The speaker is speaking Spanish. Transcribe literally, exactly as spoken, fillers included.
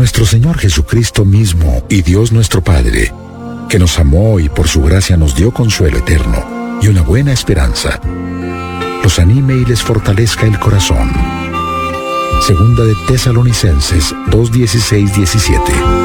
nuestro Señor Jesucristo mismo y Dios nuestro Padre, que nos amó y por su gracia nos dio consuelo eterno y una buena esperanza, los anime y les fortalezca el corazón. Segunda de Tesalonicenses dos, dieciséis, diecisiete.